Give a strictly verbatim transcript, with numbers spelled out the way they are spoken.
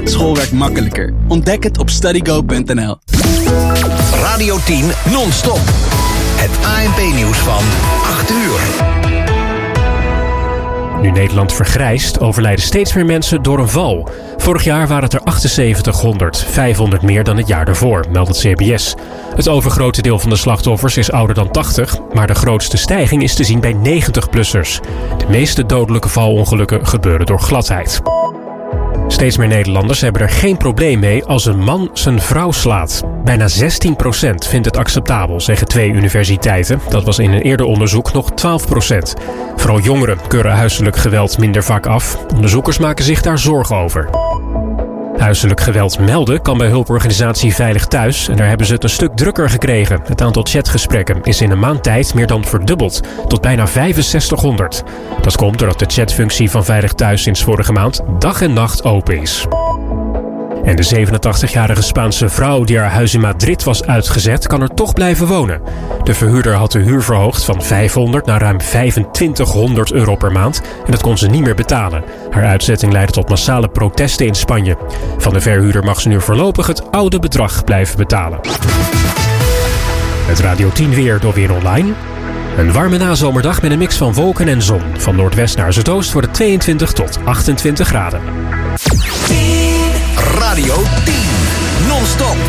maakt schoolwerk makkelijker. Ontdek het op studygo punt n l. Radio tien non-stop. Het A N P-nieuws van acht uur. Nu Nederland vergrijst, overlijden steeds meer mensen door een val. Vorig jaar waren het er achtenzeventighonderd, vijfhonderd meer dan het jaar daarvoor, meldt het C B S. Het overgrote deel van de slachtoffers is ouder dan tachtig, maar de grootste stijging is te zien bij negentig-plussers. De meeste dodelijke valongelukken gebeuren door gladheid. Steeds meer Nederlanders hebben er geen probleem mee als een man zijn vrouw slaat. Bijna zestien procent vindt het acceptabel, zeggen twee universiteiten. Dat was in een eerder onderzoek nog twaalf procent. Vooral jongeren keuren huiselijk geweld minder vaak af. Onderzoekers maken zich daar zorgen over. Huiselijk geweld melden kan bij hulporganisatie Veilig Thuis en daar hebben ze het een stuk drukker gekregen. Het aantal chatgesprekken is in een maand tijd meer dan verdubbeld, tot bijna vijfenzestighonderd. Dat komt doordat de chatfunctie van Veilig Thuis sinds vorige maand dag en nacht open is. En de zevenentachtigjarige Spaanse vrouw die haar huis in Madrid was uitgezet, kan er toch blijven wonen. De verhuurder had de huur verhoogd van vijfhonderd naar ruim vijfentwintighonderd euro per maand en dat kon ze niet meer betalen. Haar uitzetting leidde tot massale protesten in Spanje. Van de verhuurder mag ze nu voorlopig het oude bedrag blijven betalen. Het Radio tien weer door Weer Online. Een warme nazomerdag met een mix van wolken en zon. Van noordwest naar zuidoost wordt het tweeëntwintig tot achtentwintig graden. Radio tien non-stop.